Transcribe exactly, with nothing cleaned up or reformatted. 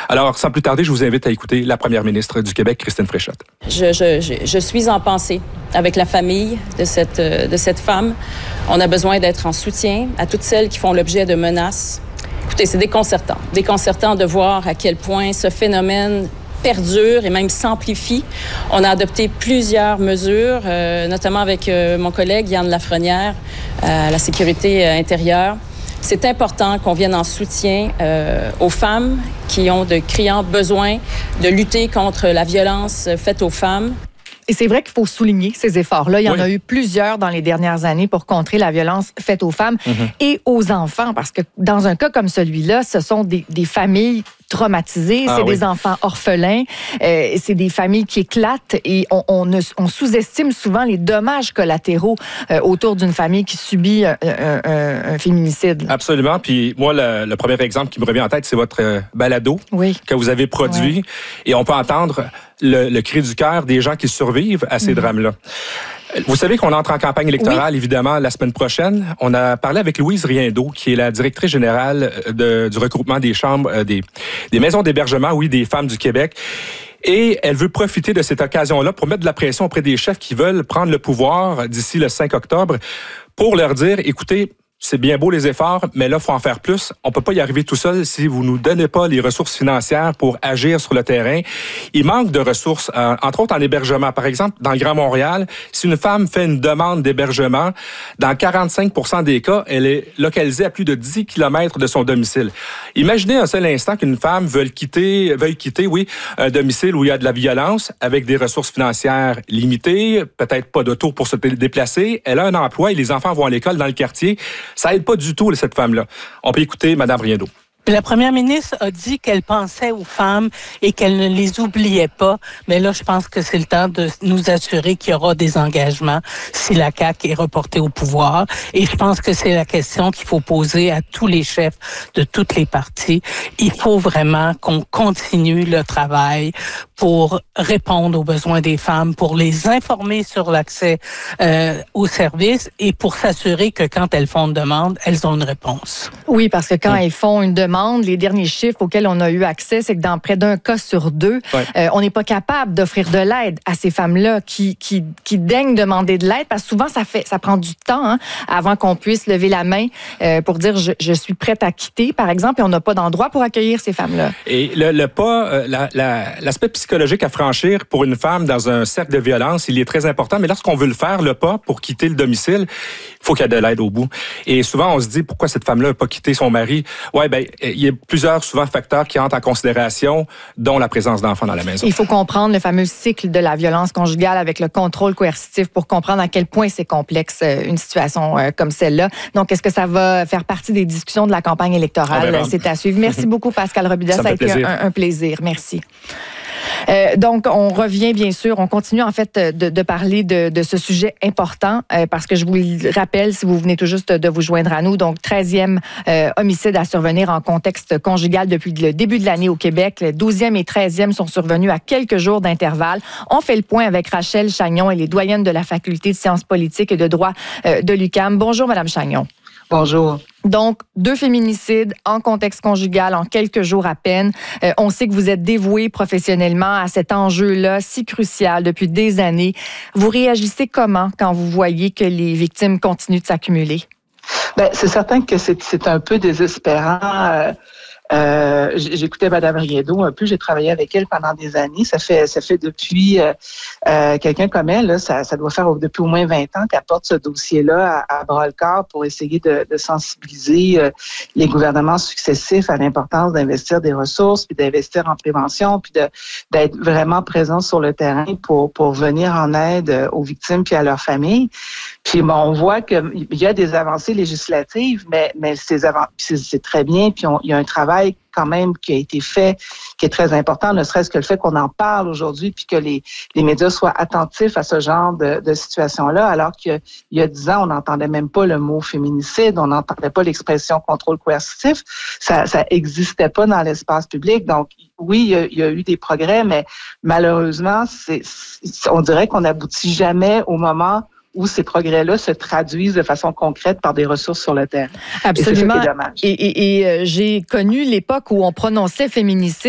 Alors, sans plus tarder, je vous invite à écouter la première ministre du Québec, Christine Fréchette. Je, je, je, je suis en pensée avec la famille de cette, de cette femme. On a besoin d'être en soutien à toutes celles qui font l'objet de menaces. Écoutez, c'est déconcertant. Déconcertant de voir à quel point ce phénomène perdure et même s'amplifie. On a adopté plusieurs mesures, euh, notamment avec euh, mon collègue Yann Lafrenière euh, à la sécurité euh, intérieure. C'est important qu'on vienne en soutien euh, aux femmes qui ont de criants besoins de lutter contre la violence faite aux femmes. Et c'est vrai qu'il faut souligner ces efforts-là. Il y en oui. a eu plusieurs dans les dernières années pour contrer la violence faite aux femmes mm-hmm. et aux enfants. Parce que dans un cas comme celui-là, ce sont des, des familles traumatisées, ah, c'est oui. des enfants orphelins, euh, c'est des familles qui éclatent et on, on, on sous-estime souvent les dommages collatéraux euh, autour d'une famille qui subit un, un, un, un féminicide. Absolument. Puis moi, le, le premier exemple qui me revient en tête, c'est votre euh, balado oui. que vous avez produit. Oui. Et on peut entendre le, le cri du cœur des gens qui survivent à ces mmh. drames-là. Vous savez qu'on entre en campagne électorale, oui. évidemment, la semaine prochaine. On a parlé avec Louise Riendeau, qui est la directrice générale de, du regroupement des chambres, des, des maisons d'hébergement, oui, des femmes du Québec. Et elle veut profiter de cette occasion-là pour mettre de la pression auprès des chefs qui veulent prendre le pouvoir d'ici le cinq octobre pour leur dire, écoutez, c'est bien beau les efforts, mais là, il faut en faire plus. On peut pas y arriver tout seul si vous nous donnez pas les ressources financières pour agir sur le terrain. Il manque de ressources, euh, entre autres en hébergement. Par exemple, dans le Grand Montréal, si une femme fait une demande d'hébergement, dans quarante-cinq pour cent des cas, elle est localisée à plus de dix kilomètres de son domicile. Imaginez un seul instant qu'une femme veuille quitter, veuille quitter, oui, un domicile où il y a de la violence, avec des ressources financières limitées, peut-être pas d'auto pour se déplacer. Elle a un emploi et les enfants vont à l'école dans le quartier. Ça aide pas du tout, cette femme-là. On peut écouter Mme Riendeau. La première ministre a dit qu'elle pensait aux femmes et qu'elle ne les oubliait pas. Mais là, je pense que c'est le temps de nous assurer qu'il y aura des engagements si la C A Q est reportée au pouvoir. Et je pense que c'est la question qu'il faut poser à tous les chefs de toutes les partis. Il faut vraiment qu'on continue le travail pour répondre aux besoins des femmes, pour les informer sur l'accès euh, aux services et pour s'assurer que quand elles font une demande, elles ont une réponse. Oui, parce que quand oui. elles font une demande, les derniers chiffres auxquels on a eu accès, c'est que dans près d'un cas sur deux, ouais. euh, on n'est pas capable d'offrir de l'aide à ces femmes-là qui, qui, qui daignent demander de l'aide, parce que souvent, ça, fait, ça prend du temps hein, avant qu'on puisse lever la main euh, pour dire je, je suis prête à quitter, par exemple, et on n'a pas d'endroit pour accueillir ces femmes-là. Et le, le pas, euh, la, la, l'aspect psychologique à franchir pour une femme dans un cercle de violence, il est très important, mais lorsqu'on veut le faire, le pas pour quitter le domicile, il faut qu'il y ait de l'aide au bout. Et souvent, on se dit, pourquoi cette femme-là n'a pas quitté son mari? Ouais, ben il y a plusieurs, souvent, facteurs qui entrent en considération, dont la présence d'enfants dans la maison. Il faut comprendre le fameux cycle de la violence conjugale avec le contrôle coercitif pour comprendre à quel point c'est complexe, une situation comme celle-là. Donc, est-ce que ça va faire partie des discussions de la campagne électorale? C'est à suivre. Merci beaucoup, Pascal Robida. Ça, ça a été un, un plaisir. Merci. Euh, donc, on revient, bien sûr, on continue en fait de, de parler de, de ce sujet important euh, parce que je vous le rappelle, si vous venez tout juste de vous joindre à nous, donc treizième euh, homicide à survenir en contexte conjugal depuis le début de l'année au Québec. Les douzième et treizième sont survenus à quelques jours d'intervalle. On fait le point avec Rachel Chagnon, elle est doyenne de la Faculté de sciences politiques et de droit euh, de l'U Q A M. Bonjour, Madame Chagnon. Bonjour. Donc, deux féminicides en contexte conjugal en quelques jours à peine. Euh, on sait que vous êtes dévouée professionnellement à cet enjeu-là si crucial depuis des années. Vous réagissez comment quand vous voyez que les victimes continuent de s'accumuler? Bien, c'est certain que c'est, c'est un peu désespérant. Euh... Euh, j'écoutais Mme Riendeau un peu, j'ai travaillé avec elle pendant des années. Ça fait ça fait depuis euh, euh, quelqu'un comme elle, là, ça, ça doit faire depuis au moins vingt ans qu'elle porte ce dossier-là à, à bras-le-corps pour essayer de, de sensibiliser euh, les gouvernements successifs à l'importance d'investir des ressources, puis d'investir en prévention, puis de d'être vraiment présent sur le terrain pour pour venir en aide aux victimes puis à leurs familles. Puis bon, on voit qu'il y a des avancées législatives, mais mais ces avan- c'est, c'est très bien, puis on, il y a un travail quand même qui a été fait, qui est très important, ne serait-ce que le fait qu'on en parle aujourd'hui puis que les, les médias soient attentifs à ce genre de, de situation-là, alors qu'il y a dix ans, on n'entendait même pas le mot féminicide, on n'entendait pas l'expression contrôle coercitif, ça ça existait pas dans l'espace public. Donc, oui, il y a, il y a eu des progrès, mais malheureusement, c'est, on dirait qu'on n'aboutit jamais au moment où ces progrès-là se traduisent de façon concrète par des ressources sur le terrain. Absolument. Et c'est ça qui est dommage. Et, et, et euh, j'ai connu l'époque où on prononçait féminicide